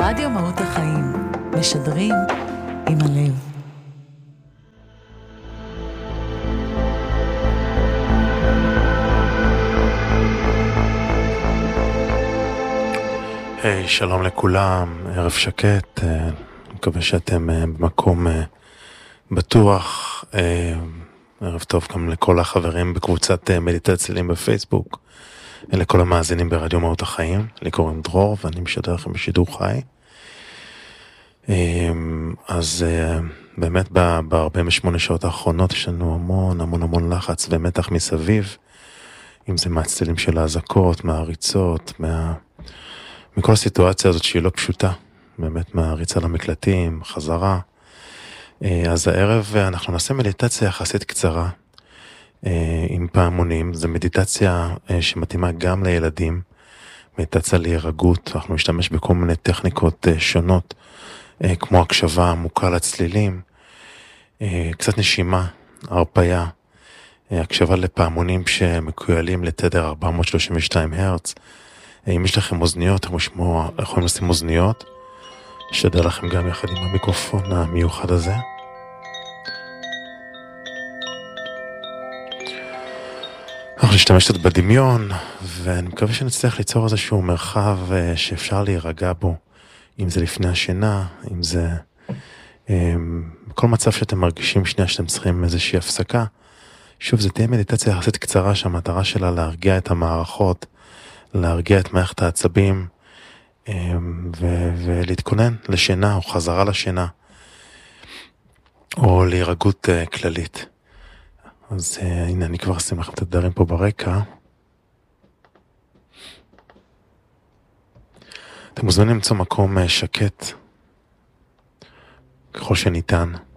רדיו מהות החיים, משדרים עם הלב. היי, שלום לכולם, ערב שקט, מקווה שאתם במקום בטוח, ערב טוב גם לכל החברים בקבוצת מדיטציה צלילים בפייסבוק, לכל המאזינים ברדיו מהות החיים. לי קוראים דרור ואני משדר לכם בשידור חי. אז באמת ב-48 שעות האחרונות יש לנו המון לחץ ומתח מסביב, אם זה מהצלילים של ההזקות, מהריצות, מכל הסיטואציה הזאת שהיא לא פשוטה, באמת מהריצה למקלטים, חזרה. אז הערב אנחנו נעשה מדיטציה יחסית קצרה, עם פעמונים. זו מדיטציה שמתאימה גם לילדים, מדיטציה להירגעות. אנחנו נשתמש בכל מיני טכניקות שונות, כמו הקשבה עמוקה לצלילים, קצת נשימה, הרפיה, הקשבה לפעמונים שמקוילים לתדר 432 הרץ. אם יש לכם אוזניות, אתם יכולים לשים אוזניות, שתדע לכם גם יחד עם המיקרופון המיוחד הזה. אנחנו נשתמש קצת בדמיון, ואני מקווה שנצליח ליצור איזשהו מרחב שאפשר להירגע בו, אם זה לפני השינה, אם זה בכל מצב שאתם מרגישים שנייה שאתם צריכים איזושהי הפסקה. שוב, זה תהיה מדיטציה יחסית קצרה שהמטרה שלה להרגיע את המערכות, להרגיע את מערכת העצבים, ולהתכונן לשינה או חזרה לשינה, או להירגעות כללית. אז הנה, אני כבר אשים לכם את הדברים פה ברקע. אתם מוזמנים למצוא מקום שקט ככל שניתן.